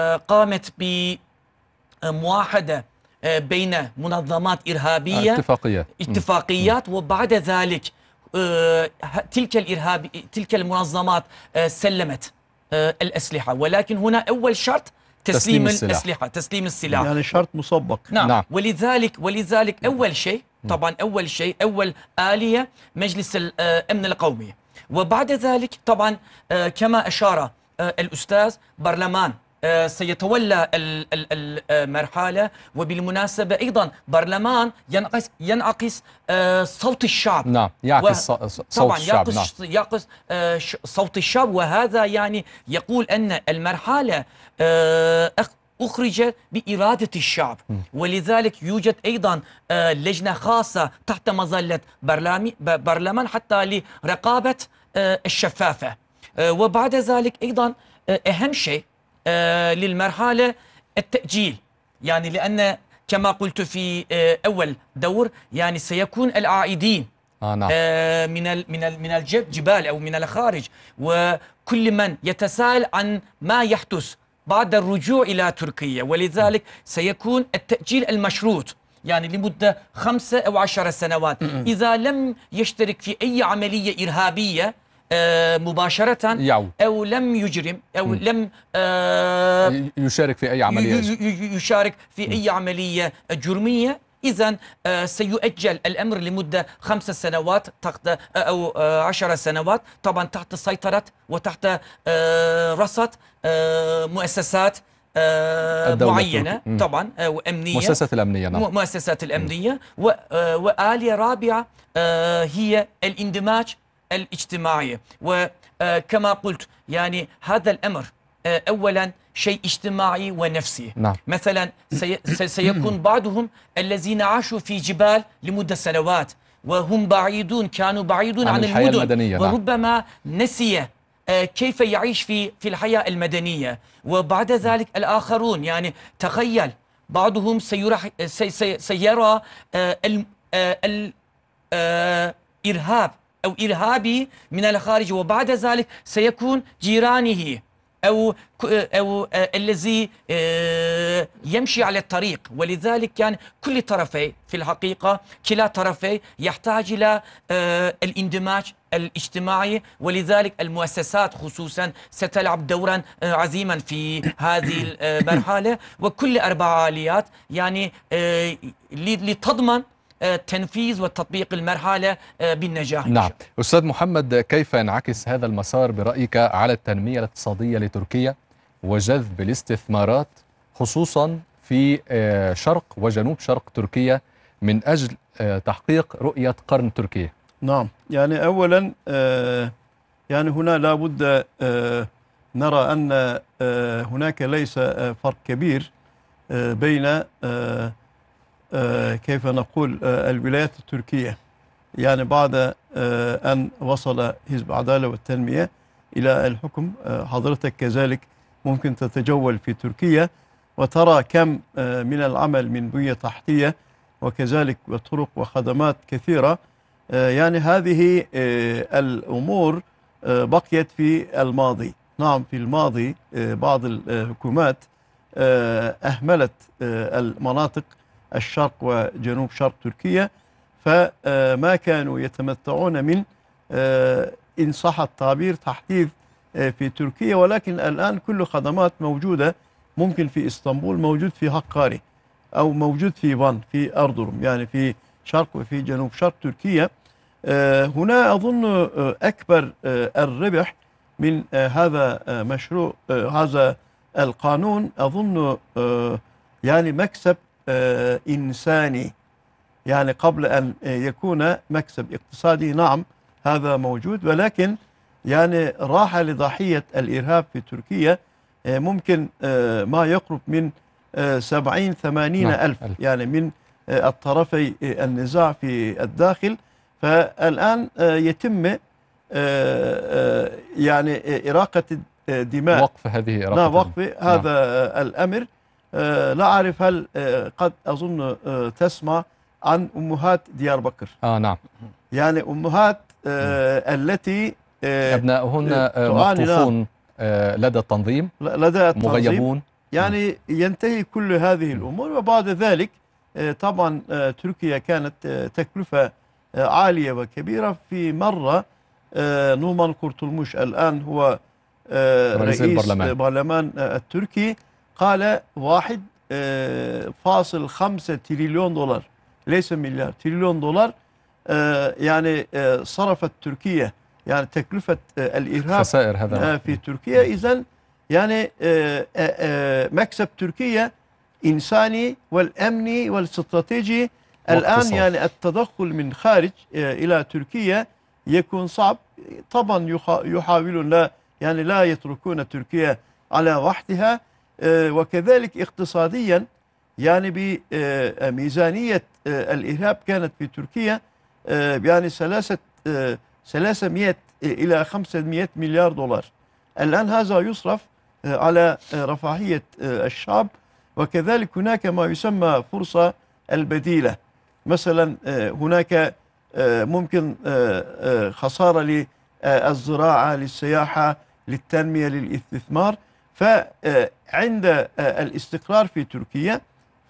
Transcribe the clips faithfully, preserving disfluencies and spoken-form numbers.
قامت بمواحدة بين منظمات إرهابية، اتفاقيات اتفاقيات وبعد ذلك تلك الإرهاب تلك المنظمات سلمت الأسلحة، ولكن هنا أول شرط تسليم, تسليم الأسلحة، تسليم السلاح، يعني شرط مسبق. نعم, نعم. ولذلك ولذلك أول شيء طبعا أول شيء أول آلية مجلس الأمن القومي، وبعد ذلك طبعا كما أشار الأستاذ برلمان سيتولى المرحلة. وبالمناسبة أيضا برلمان ينعكس ينعكس صوت الشعب، نعم يعكس و... صوت الشعب، يعكس, نعم. يعكس صوت الشعب، وهذا يعني يقول أن المرحلة أخرج بإرادة الشعب، ولذلك يوجد أيضا لجنة خاصة تحت مظلة برلمان حتى لرقابة الشفافة. وبعد ذلك أيضا أهم شيء للمرحلة التأجيل، يعني لأن كما قلت في أول دور يعني سيكون العائدين آه نعم. من من من الجبال أو من الخارج، وكل من يتساءل عن ما يحدث بعد الرجوع إلى تركيا، ولذلك سيكون التأجيل المشروط يعني لمدة خمسة أو عشر سنوات. إذا لم يشترك في أي عملية إرهابية مباشرة يعو. أو لم يجرم أو م. لم يشارك في أي عملية يشارك في م. أي عملية جرمية، إذن سيؤجل الأمر لمدة خمس سنوات تحت أو عشر سنوات، طبعا تحت سيطرة وتحت رصد مؤسسات معينة طبعا وأمنية، مؤسسات الأمنية نعم. مؤسسات الأمنية. وآلية رابعة هي الاندماج الاجتماعي، وكما قلت يعني هذا الأمر أولا شيء اجتماعي ونفسي. نعم. مثلا سي سيكون بعضهم الذين عاشوا في جبال لمدة سنوات وهم بعيدون كانوا بعيدون عن, عن المدن، وربما نسي كيف يعيش في في الحياة المدنية. وبعد ذلك الآخرون يعني تخيل بعضهم سيرح سي سي سيرى الإرهاب أو إرهابي من الخارج، وبعد ذلك سيكون جيرانه أو أو الذي يمشي على الطريق. ولذلك كان كل طرفي في الحقيقة كلا طرفي يحتاج إلى الاندماج الاجتماعي، ولذلك المؤسسات خصوصا ستلعب دورا عظيما في هذه المرحلة، وكل أربع آليات يعني لتضمن تنفيذ وتطبيق المرحلة بالنجاح. نعم. أستاذ محمد، كيف ينعكس هذا المسار برأيك على التنمية الاقتصادية لتركيا وجذب الاستثمارات خصوصا في شرق وجنوب شرق تركيا من أجل تحقيق رؤية قرن تركيا؟ نعم، يعني أولا يعني هنا لا بد نرى أن هناك ليس فرق كبير بين كيف نقول الولايات التركية، يعني بعد أن وصل حزب عدالة والتنمية إلى الحكم، حضرتك كذلك ممكن تتجول في تركيا وترى كم من العمل من بنية تحتية وكذلك وطرق وخدمات كثيرة. يعني هذه الأمور بقيت في الماضي. نعم، في الماضي بعض الحكومات أهملت المناطق الشرق وجنوب شرق تركيا، فما كانوا يتمتعون من إن صح التعبير تحديث في تركيا، ولكن الآن كل خدمات موجودة، ممكن في إسطنبول، موجود في هكاري أو موجود في فان في أردرم، يعني في شرق وفي جنوب شرق تركيا. هنا أظن أكبر الربح من هذا مشروع هذا القانون، أظن يعني مكسب إنساني، يعني قبل أن يكون مكسب اقتصادي. نعم هذا موجود، ولكن يعني راح لضحية الإرهاب في تركيا ممكن ما يقرب من سبعين ثمانين ألف، يعني من الطرفي النزاع في الداخل. فالآن يتم يعني إراقة الدماء، وقف هذه إراقة نعم وقف هذا الأمر. لا أعرف هل قد أظن تسمع عن أمهات ديار بكر؟ آه نعم، يعني أمهات التي أبنائهن مخطوفون لدى التنظيم، لدى التنظيم مغيبون. يعني ينتهي كل هذه الأمور. وبعد ذلك طبعا تركيا كانت تكلفة عالية وكبيرة. في مرة نومان كورتولموش الآن هو رئيس البرلمان البرلمان التركي قال واحد فاصل خمسة تريليون دولار، ليس مليار، تريليون دولار يعني صرفت تركيا، يعني تكلفة الإرهاب خسائر هذا في تركيا. إذن يعني مكسب تركيا إنساني والأمني والاستراتيجي. الآن يعني التدخل من خارج إلى تركيا يكون صعب. طبعا يحاولون لا يعني لا يتركون تركيا على وحدها. وكذلك اقتصاديا يعني بميزانية الإرهاب كانت في تركيا يعني ثلاثة ثلاثمئة إلى خمسمئة مليار دولار. الآن هذا يصرف على رفاهية الشعب. وكذلك هناك ما يسمى فرصة البديلة. مثلا هناك ممكن خسارة للزراعة، للسياحة، للتنمية، للاستثمار. فعند الاستقرار في تركيا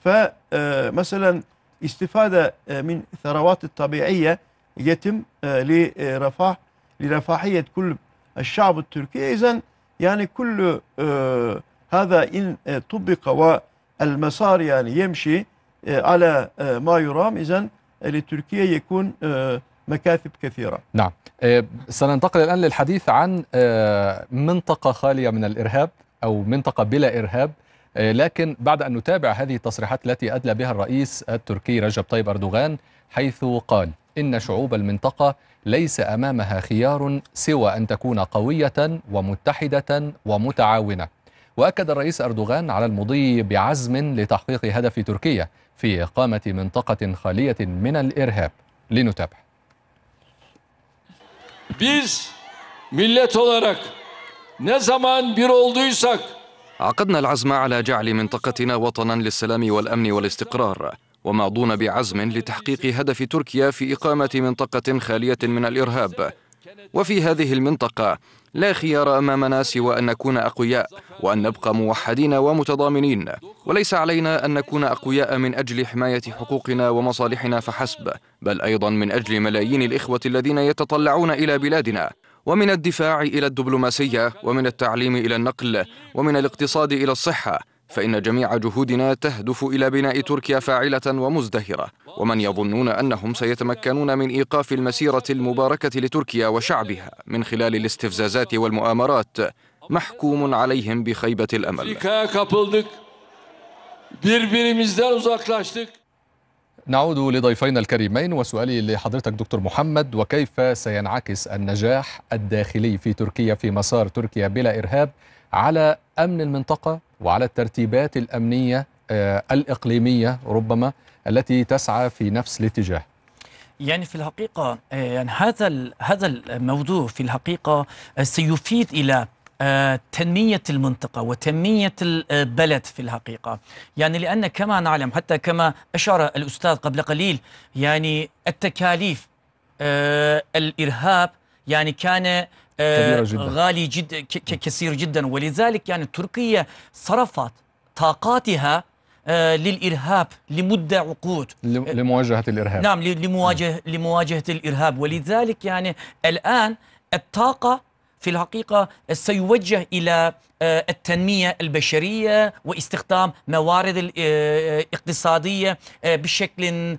فمثلا استفادة من الثروات الطبيعية يتم لرفاه لرفاهية كل الشعب التركي. إذن يعني كل هذا إن طبق والمسار يعني يمشي على ما يرام، إذن لتركيا يكون مكاسب كثيرة. نعم. سننتقل الآن للحديث عن منطقة خالية من الإرهاب أو منطقة بلا إرهاب، لكن بعد أن نتابع هذه التصريحات التي أدلى بها الرئيس التركي رجب طيب أردوغان، حيث قال إن شعوب المنطقة ليس أمامها خيار سوى أن تكون قوية ومتحدة ومتعاونة. وأكد الرئيس أردوغان على المضي بعزم لتحقيق هدف تركيا في إقامة منطقة خالية من الإرهاب. لنتابع. Biz millet olarak ne zaman bir olduysak عقدنا العزم على جعل منطقتنا وطنا للسلام والأمن والاستقرار، وماضون بعزم لتحقيق هدف تركيا في إقامة منطقة خالية من الإرهاب. وفي هذه المنطقة لا خيار أمامنا سوى أن نكون أقوياء وأن نبقى موحدين ومتضامنين، وليس علينا أن نكون أقوياء من أجل حماية حقوقنا ومصالحنا فحسب، بل أيضا من أجل ملايين الإخوة الذين يتطلعون إلى بلادنا، ومن الدفاع إلى الدبلوماسية، ومن التعليم إلى النقل، ومن الاقتصاد إلى الصحة. فإن جميع جهودنا تهدف إلى بناء تركيا فاعلة ومزدهرة. ومن يظنون أنهم سيتمكنون من إيقاف المسيرة المباركة لتركيا وشعبها من خلال الاستفزازات والمؤامرات محكوم عليهم بخيبة الأمل. نعود لضيفينا الكريمين، وسؤالي لحضرتك دكتور محمد: وكيف سينعكس النجاح الداخلي في تركيا في مسار تركيا بلا إرهاب على أمن المنطقة وعلى الترتيبات الأمنية الإقليمية ربما التي تسعى في نفس الاتجاه؟ يعني في الحقيقة يعني هذا هذا الموضوع في الحقيقة سيفيد إلى تنمية المنطقة وتنمية البلد في الحقيقة. يعني لأن كما نعلم، حتى كما أشار الأستاذ قبل قليل، يعني التكاليف الإرهاب يعني كان جداً. غالي جدا كثير جدا، ولذلك يعني تركيا صرفت طاقاتها للإرهاب لمدة عقود لمواجهة الإرهاب. نعم، لمواجهة لمواجهة الإرهاب. ولذلك يعني الآن الطاقة في الحقيقة سيوجه إلى التنمية البشرية واستخدام موارد الاقتصادية بشكل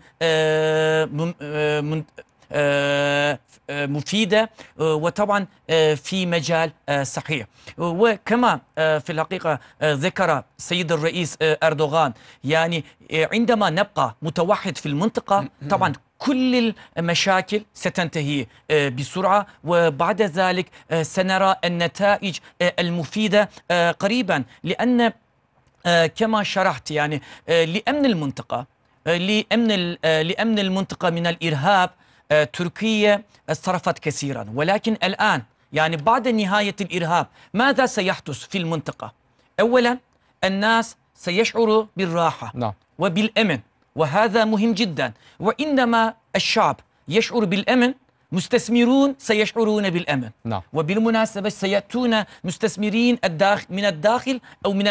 مفيدة وطبعا في مجال صحيح. وكما في الحقيقة ذكر السيد الرئيس أردوغان، يعني عندما نبقى متوحد في المنطقة طبعا كل المشاكل ستنتهي بسرعة، وبعد ذلك سنرى النتائج المفيدة قريبا. لأن كما شرحت يعني لأمن المنطقة لأمن لأمن المنطقة من الإرهاب تركيا صرفت كثيرا، ولكن الآن يعني بعد نهاية الإرهاب ماذا سيحدث في المنطقة؟ أولا الناس سيشعروا بالراحة نعم. وبالأمن، وهذا مهم جدا. وإنما الشعب يشعر بالأمن، مستثمرون سيشعرون بالأمن. نعم. وبالمناسبة سيأتون مستثمرين الداخل من الداخل أو من